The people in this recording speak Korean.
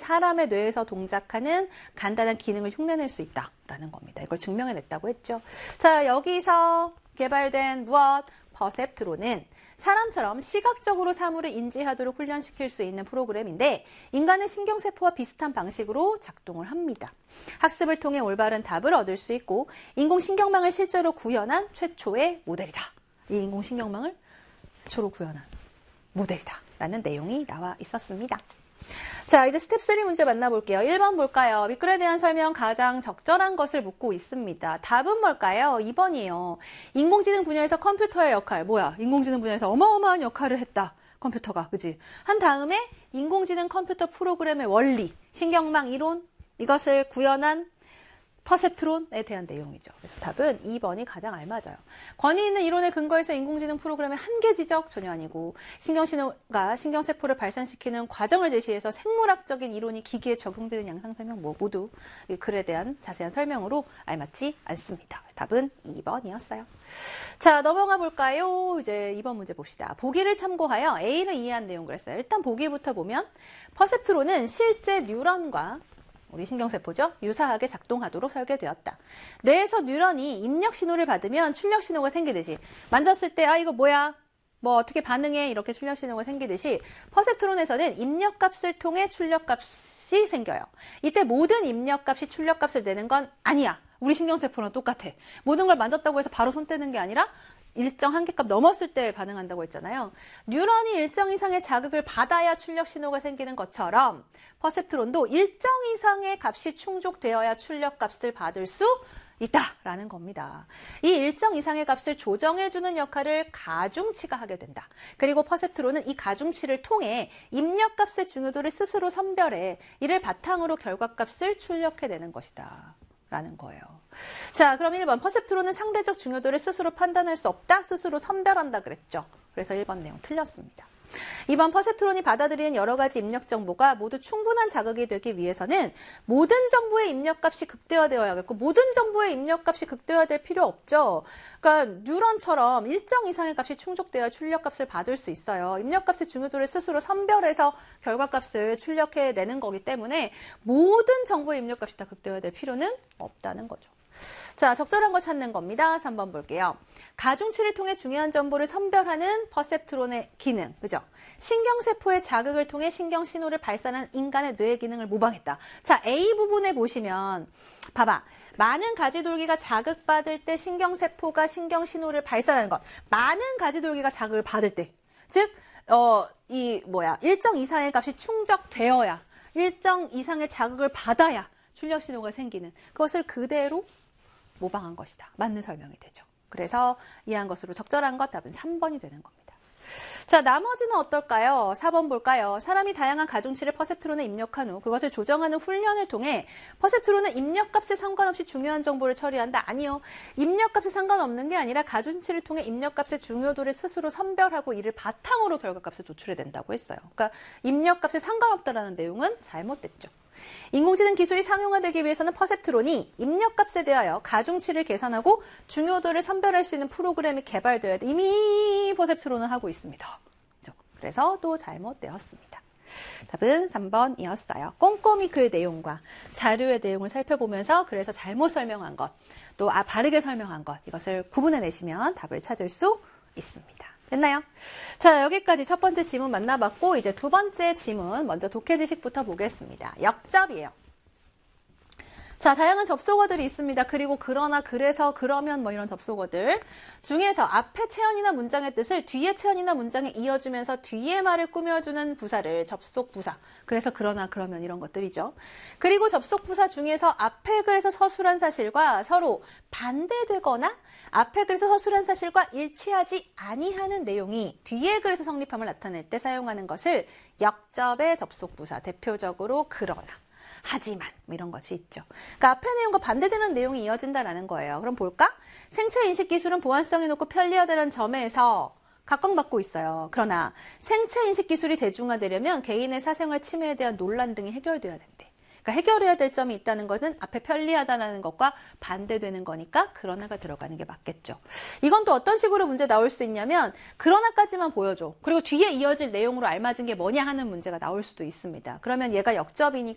사람의 뇌에서 동작하는 간단한 기능을 흉내낼 수 있다라는 겁니다. 이걸 증명해냈다고 했죠. 자, 여기서 개발된 무엇? 퍼셉트론은 사람처럼 시각적으로 사물을 인지하도록 훈련시킬 수 있는 프로그램인데 인간의 신경세포와 비슷한 방식으로 작동을 합니다. 학습을 통해 올바른 답을 얻을 수 있고 인공신경망을 실제로 구현한 최초의 모델이다. 이 인공신경망을 최초로 구현한 모델이다 라는 내용이 나와 있었습니다. 자, 이제 스텝 3 문제 만나볼게요. 1번 볼까요? 미끌에 대한 설명 가장 적절한 것을 묻고 있습니다. 답은 뭘까요? 2번이에요. 인공지능 분야에서 컴퓨터의 역할. 뭐야? 인공지능 분야에서 어마어마한 역할을 했다. 컴퓨터가. 그지? 한 다음에 인공지능 컴퓨터 프로그램의 원리, 신경망 이론, 이것을 구현한 퍼셉트론에 대한 내용이죠. 그래서 답은 2번이 가장 알맞아요. 권위 있는 이론에 근거해서 인공지능 프로그램의 한계 지적 전혀 아니고 신경신호가 신경세포를 발산시키는 과정을 제시해서 생물학적인 이론이 기기에 적용되는 양상 설명 모두 이 글에 대한 자세한 설명으로 알맞지 않습니다. 답은 2번이었어요. 자, 넘어가 볼까요? 이제 2번 문제 봅시다. 보기를 참고하여 A를 이해한 내용을 했어요. 일단 보기부터 보면 퍼셉트론은 실제 뉴런과 우리 신경세포죠. 유사하게 작동하도록 설계되었다. 뇌에서 뉴런이 입력 신호를 받으면 출력 신호가 생기듯이 만졌을 때 아 이거 뭐야? 뭐 어떻게 반응해? 이렇게 출력 신호가 생기듯이 퍼셉트론에서는 입력값을 통해 출력값이 생겨요. 이때 모든 입력값이 출력값을 내는 건 아니야. 우리 신경세포랑 똑같아. 모든 걸 만졌다고 해서 바로 손 떼는 게 아니라 일정 한계값 넘었을 때 반응한다고 했잖아요. 뉴런이 일정 이상의 자극을 받아야 출력 신호가 생기는 것처럼 퍼셉트론도 일정 이상의 값이 충족되어야 출력 값을 받을 수 있다라는 겁니다. 이 일정 이상의 값을 조정해주는 역할을 가중치가 하게 된다. 그리고 퍼셉트론은 이 가중치를 통해 입력값의 중요도를 스스로 선별해 이를 바탕으로 결과값을 출력해내는 것이다. 라는 거예요. 자, 그럼 1번 퍼셉트론은 상대적 중요도를 스스로 판단할 수 없다. 스스로 선별한다 그랬죠. 그래서 1번 내용 틀렸습니다. 2번 퍼셉트론이 받아들이는 여러 가지 입력 정보가 모두 충분한 자극이 되기 위해서는 모든 정보의 입력값이 극대화되어야겠고 모든 정보의 입력값이 극대화될 필요 없죠. 그러니까 뉴런처럼 일정 이상의 값이 충족되어야 출력값을 받을 수 있어요. 입력값의 중요도를 스스로 선별해서 결과값을 출력해내는 거기 때문에 모든 정보의 입력값이 다 극대화될 필요는 없다는 거죠. 자, 적절한 거 찾는 겁니다. 3번 볼게요. 가중치를 통해 중요한 정보를 선별하는 퍼셉트론의 기능, 그죠? 신경세포의 자극을 통해 신경신호를 발산한 인간의 뇌의 기능을 모방했다. 자, A 부분에 보시면 봐봐. 많은 가지돌기가 자극받을 때 신경세포가 신경신호를 발산하는 것. 많은 가지돌기가 자극을 받을 때. 즉, 일정 이상의 값이 충족되어야, 일정 이상의 자극을 받아야 출력신호가 생기는 그것을 그대로 모방한 것이다. 맞는 설명이 되죠. 그래서 이해한 것으로 적절한 것 답은 3번이 되는 겁니다. 자, 나머지는 어떨까요? 4번 볼까요? 사람이 다양한 가중치를 퍼셉트론에 입력한 후 그것을 조정하는 훈련을 통해 퍼셉트론은 입력값에 상관없이 중요한 정보를 처리한다. 아니요. 입력값에 상관없는 게 아니라 가중치를 통해 입력값의 중요도를 스스로 선별하고 이를 바탕으로 결과값을 도출해야 된다고 했어요. 그러니까 입력값에 상관없다라는 내용은 잘못됐죠. 인공지능 기술이 상용화되기 위해서는 퍼셉트론이 입력값에 대하여 가중치를 계산하고 중요도를 선별할 수 있는 프로그램이 개발되어야 돼. 이미 퍼셉트론은 하고 있습니다. 그래서 또 잘못되었습니다. 답은 3번이었어요. 꼼꼼히 그 내용과 자료의 내용을 살펴보면서 그래서 잘못 설명한 것, 또 바르게 설명한 것 이것을 구분해내시면 답을 찾을 수 있습니다. 됐나요? 자, 여기까지 첫 번째 지문 만나봤고 이제 두 번째 지문 먼저 독해지식부터 보겠습니다. 역접이에요. 자, 다양한 접속어들이 있습니다. 그리고 그러나, 그래서, 그러면 뭐 이런 접속어들 중에서 앞에 체언이나 문장의 뜻을 뒤에 체언이나 문장에 이어주면서 뒤에 말을 꾸며주는 부사를 접속부사. 그래서 그러나, 그러면 이런 것들이죠. 그리고 접속부사 중에서 앞에 글에서 서술한 사실과 서로 반대되거나 앞에 글에서 서술한 사실과 일치하지 아니하는 내용이 뒤에 글에서 성립함을 나타낼 때 사용하는 것을 역접의 접속부사, 대표적으로 그러나, 하지만 이런 것이 있죠. 그러니까 앞의 내용과 반대되는 내용이 이어진다라는 거예요. 그럼 볼까? 생체 인식 기술은 보안성이 높고 편리하다는 점에서 각광받고 있어요. 그러나 생체 인식 기술이 대중화되려면 개인의 사생활 침해에 대한 논란 등이 해결돼야 된대. 그러니까 해결해야 될 점이 있다는 것은 앞에 편리하다는 것과 반대되는 거니까 그러나가 들어가는 게 맞겠죠. 이건 또 어떤 식으로 문제 나올 수 있냐면 그러나까지만 보여줘. 그리고 뒤에 이어질 내용으로 알맞은 게 뭐냐 하는 문제가 나올 수도 있습니다. 그러면 얘가 역접이니까